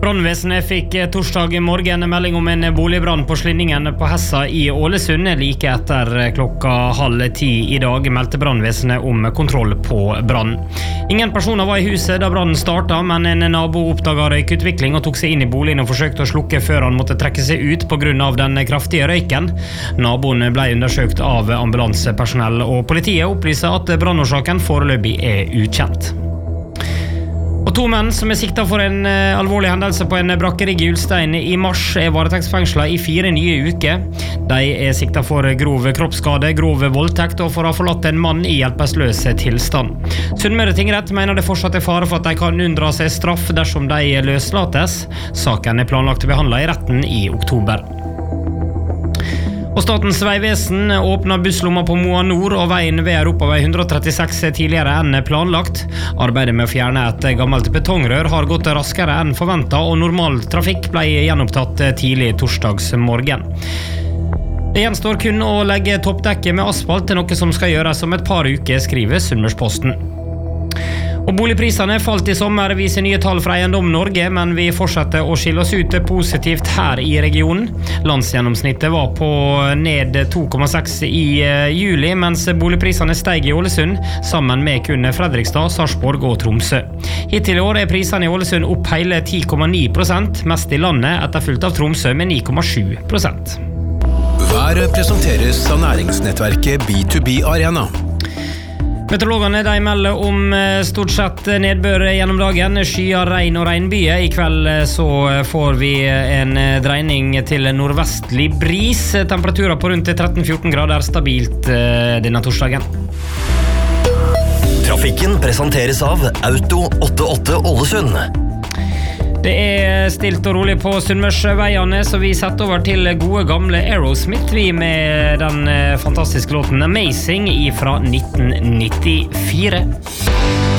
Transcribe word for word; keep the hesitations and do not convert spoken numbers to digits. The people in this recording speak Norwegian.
Brannvesenet fikk torsdag morgen melding om en boligbrann på Slinningen på Hessa i Ålesund. Like etter klokka halv ti i dag meldte brannvesenet om kontroll på brann. Ingen personer var i huset da brannen startet, men en nabo oppdaget røykutvikling og tok seg inn i boligen og forsøkte å slukke før han måtte trekke seg ut på grunn av den kraftige røyken. Naboen ble undersøkt av ambulansepersonell, og politiet opplyser at brannårsaken foreløpig er ukjent. Og to menn som er siktet for en uh, alvorlig hendelse på en brakkerigg i Ulstein i mars er varetektsfengslet i fire nye uker. De er siktet for grov kroppsskade, grov voldtekt og for å ha forlatt en mann i hjelpeløs tilstand. Sunnmøre tingrett mener det fortsatt er fare for at de kan unndra seg straff dersom de løslates. Saken er planlagt behandlet i retten i oktober. Og Statens vegvesen åpner busslomma på Moa Nord og veien ved Europavei ett trettiseks tidligere enn planlagt. Arbeidet med å fjerne et gammelt betongrør har gått raskere enn forventet, og normal trafikk ble gjenopptatt tidlig torsdags morgen. Det gjenstår kun å legge toppdekket med asfalt til noe som skal gjøres om et par uker, skriver Sunnmørsposten. Og boligprisene falt i sommer, viser nye tall fra Eiendom Norge, men vi fortsetter å skille oss ut positivt her i regionen. Landsgjennomsnittet var på ned to komma seks i juli, mens boligprisene steg i Ålesund, sammen med kun Fredrikstad, Sarpsborg og Tromsø. Hittil i år er prisene i Ålesund opp hele ti komma ni prosent, mest i landet, etterfulgt av Tromsø med ni komma sju prosent. Været presenteres av næringsnettverket B to B Arena. Meteorologene de melder om stort sett nedbør gjennom dagen, skyer, regn og regnbyer. I kveld så får vi en dreining til nordvestlig bris. Temperaturer på rundt tretten til fjorten grader, stabilt denne torsdagen. Trafikken presenteres av Auto åttiåtte Ålesund. Det er stilt og rolig på Sunnmørsveiene, så vi setter over til gode gamle Aerosmith, vi med den fantastiske låten Amazing fra nitten nittifire.